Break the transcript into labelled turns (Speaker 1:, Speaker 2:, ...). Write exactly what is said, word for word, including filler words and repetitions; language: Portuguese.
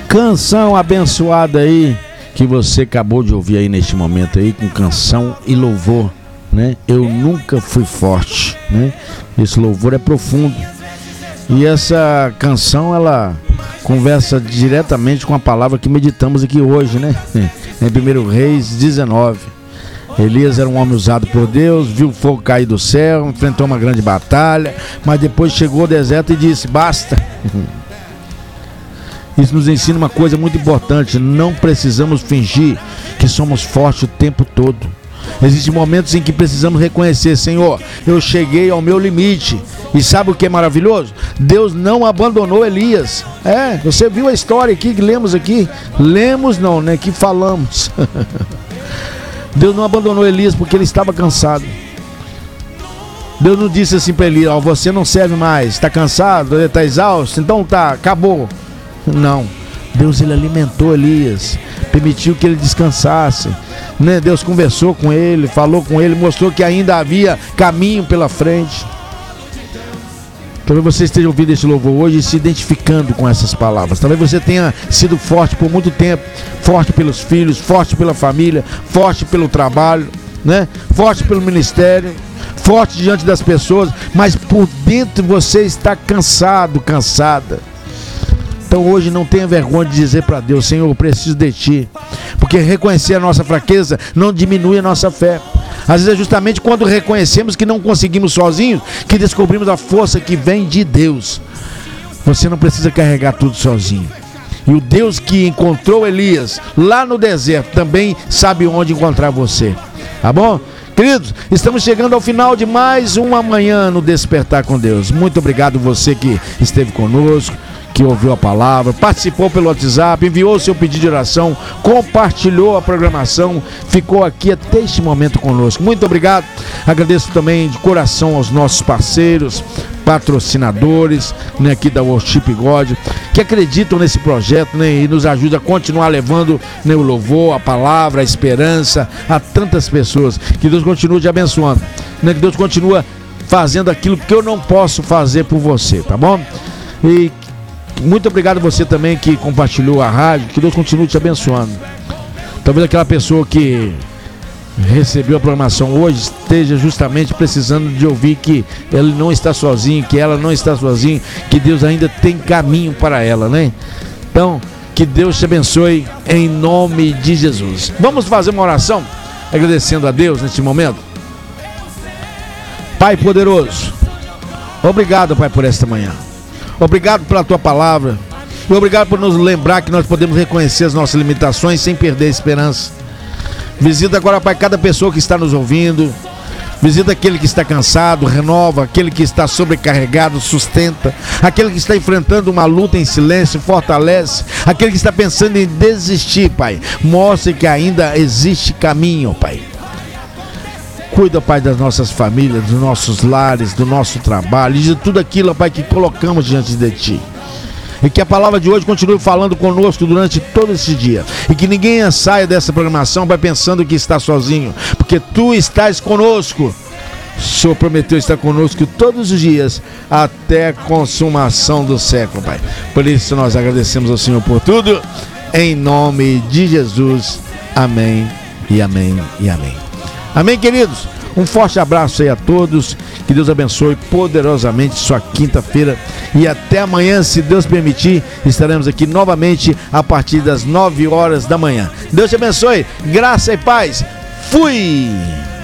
Speaker 1: Canção abençoada aí que você acabou de ouvir aí neste momento aí, com canção e louvor, né? Eu nunca fui forte, né? Esse louvor é profundo. E essa canção, ela conversa diretamente com a palavra que meditamos aqui hoje, né? Em primeiro Reis dezenove. Elias era um homem usado por Deus, viu o fogo cair do céu, enfrentou uma grande batalha, mas depois chegou ao deserto e disse: basta. Isso nos ensina uma coisa muito importante: não precisamos fingir que somos fortes o tempo todo. Existem momentos em que precisamos reconhecer: Senhor, eu cheguei ao meu limite. E sabe o que é maravilhoso? Deus não abandonou Elias. É, você viu a história aqui que lemos aqui? Lemos não, né? Que falamos. Deus não abandonou Elias porque ele estava cansado. Deus não disse assim para Elias: ó, você não serve mais, está cansado, está exausto, então tá, acabou. Não, Deus ele alimentou Elias, permitiu que ele descansasse, né? Deus conversou com ele, falou com ele, mostrou que ainda havia caminho pela frente. Talvez você esteja ouvindo esse louvor hoje e se identificando com essas palavras. Talvez você tenha sido forte por muito tempo, forte pelos filhos, forte pela família, forte pelo trabalho, né? Forte pelo ministério, forte diante das pessoas, mas por dentro você está cansado, cansada. Então hoje não tenha vergonha de dizer para Deus: Senhor, eu preciso de Ti. Porque reconhecer a nossa fraqueza não diminui a nossa fé. Às vezes é justamente quando reconhecemos que não conseguimos sozinhos que descobrimos a força que vem de Deus. Você não precisa carregar tudo sozinho. E o Deus que encontrou Elias lá no deserto também sabe onde encontrar você. Tá bom? Queridos, estamos chegando ao final de mais uma manhã no Despertar com Deus. Muito obrigado você que esteve conosco, que ouviu a palavra, participou pelo WhatsApp, enviou o seu pedido de oração, compartilhou a programação, ficou aqui até este momento conosco. Muito obrigado. Agradeço também de coração aos nossos parceiros, patrocinadores, né, aqui da Worship God, que acreditam nesse projeto, né, e nos ajudam a continuar levando, né, o louvor, a palavra, a esperança a tantas pessoas. Que Deus continue te abençoando, né, que Deus continue fazendo aquilo que eu não posso fazer por você, tá bom? E muito obrigado a você também que compartilhou a rádio. Que Deus continue te abençoando. Talvez aquela pessoa que recebeu a programação hoje esteja justamente precisando de ouvir que ele não está sozinho, que ela não está sozinha, que Deus ainda tem caminho para ela, né? Então, que Deus te abençoe em nome de Jesus. Vamos fazer uma oração agradecendo a Deus neste momento. Pai poderoso, obrigado, Pai, por esta manhã. Obrigado pela Tua palavra. E obrigado por nos lembrar que nós podemos reconhecer as nossas limitações sem perder a esperança. Visita agora, Pai, cada pessoa que está nos ouvindo. Visita aquele que está cansado, renova. Aquele que está sobrecarregado, sustenta. Aquele que está enfrentando uma luta em silêncio, fortalece. Aquele que está pensando em desistir, Pai, mostre que ainda existe caminho, Pai. Cuida, Pai, das nossas famílias, dos nossos lares, do nosso trabalho e de tudo aquilo, Pai, que colocamos diante de Ti. E que a palavra de hoje continue falando conosco durante todo esse dia. E que ninguém saia dessa programação, Pai, pensando que está sozinho. Porque Tu estás conosco. O Senhor prometeu estar conosco todos os dias até a consumação do século, Pai. Por isso nós agradecemos ao Senhor por tudo. Em nome de Jesus. Amém e amém e amém. Amém, queridos? Um forte abraço aí a todos. Que Deus abençoe poderosamente sua quinta-feira. E até amanhã, se Deus permitir, estaremos aqui novamente a partir das nove horas da manhã. Deus te abençoe. Graça e paz. Fui!